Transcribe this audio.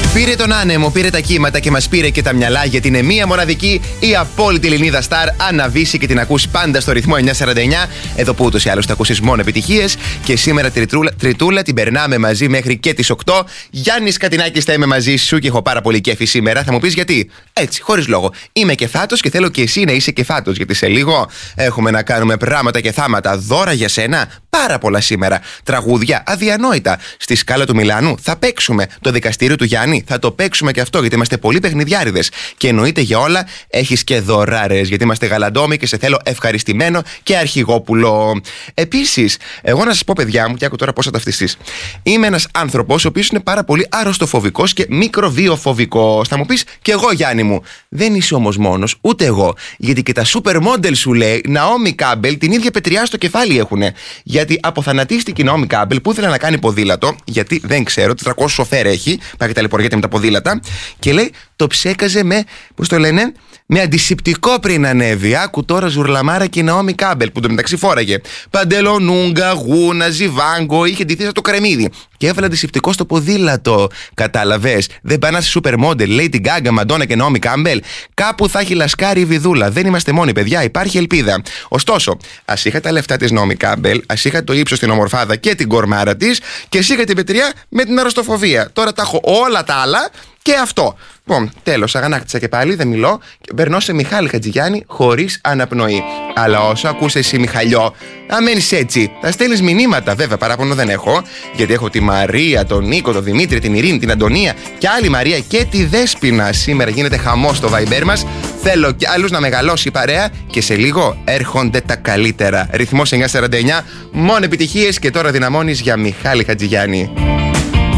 Πήρε τον άνεμο, πήρε τα κύματα και μας πήρε και τα μυαλά, γιατί είναι μία μοναδική, η απόλυτη Ελληνίδα Σταρ. Αναβήσει και την ακούς πάντα στο ρυθμό 949. Εδώ που ούτως ή άλλως θα ακούσεις μόνο επιτυχίες. Και σήμερα τριτούλα την περνάμε μαζί μέχρι και τις 8. Γιάννης Κατινάκης θα είμαι μαζί σου και έχω πάρα πολύ κέφι σήμερα. Θα μου πεις γιατί? Έτσι, χωρίς λόγο. Είμαι κεφάτος και θέλω και εσύ να είσαι κεφάτος. Γιατί σε λίγο έχουμε να κάνουμε πράγματα και θάματα. Δώρα για σένα. Πάρα πολλά σήμερα. Τραγούδια αδιανόητα. Στη σκάλα του Μιλάνου θα παίξουμε. Το δικαστήριο του Γιάννη θα το παίξουμε και αυτό, γιατί είμαστε πολύ παιχνιδιάριδες. Και εννοείται για όλα έχεις και δωράρες, γιατί είμαστε γαλαντόμοι και σε θέλω ευχαριστημένο και αρχηγόπουλο. Επίσης, εγώ να σας πω, παιδιά μου, και άκου τώρα πώς θα ταυτιστείς. Είμαι ένας άνθρωπος ο οποίος είναι πάρα πολύ αρρωστοφοβικός και μικροβιοφοβικός. Θα μου πεις, και εγώ, Γιάννη μου. Δεν είσαι όμως μόνος, ούτε εγώ. Γιατί και τα supermodel σου λέει, Ναόμι Κάμπελ, την ίδια πετριά στο κεφάλι έχουνε. Γιατί αποθανατίστηκε η Ναόμι Κάμπελ που ήθελε να κάνει ποδήλατο, γιατί δεν ξέρω, 400 σοφέρ έχει, πάει και ταλαιπωριέται με τα ποδήλατα, και λέει το ψέκαζε με, πώς το λένε, με αντισηπτικό πριν ανέβει. Άκου τώρα ζουρλαμάρα και η Ναόμι Κάμπελ που το μεταξύ φόραγε παντελονούγκα, γούνα, ζιβάγκο, είχε ντυθεί σαν το κρεμμύδι. Και έβαλε αντισηπτικό στο ποδήλατο. Κατάλαβες? Δεν πάνε σε σούπερ μόντελ, Lady Gaga, Μαντόνα και Ναόμι Κάμπελ. Κάπου θα έχει λασκάρει η βιδούλα. Δεν είμαστε μόνοι, παιδιά, υπάρχει ελπίδα. Ωστόσο, ας είχα τα λεφτά της Ναόμι Κάμπελ, ας είχα το ύψος στην ομορφάδα και την κορμάρα της, και ας είχα την πετριά με την αρρωστοφοβία. Τώρα τα έχω όλα τα άλλα. Και αυτό. Λοιπόν, τέλος, αγανάκτησα και πάλι, δεν μιλώ. Και περνώ σε Μιχάλη Χατζηγιάννη χωρίς αναπνοή. Αλλά όσο ακούσε εσύ, Μιχαλιό, να μένεις έτσι. Θα στέλνεις μηνύματα, βέβαια, παράπονο δεν έχω. Γιατί έχω τη Μαρία, τον Νίκο, τον Δημήτρη, την Ειρήνη, την Αντωνία και άλλη Μαρία και τη Δέσποινα. Σήμερα γίνεται χαμός στο Viber μας. Θέλω κι άλλους να μεγαλώσει η παρέα. Και σε λίγο έρχονται τα καλύτερα. Ρυθμός 949, μόνο επιτυχίες, και τώρα δυναμώνεις για Μιχάλη Χατζηγιάννη.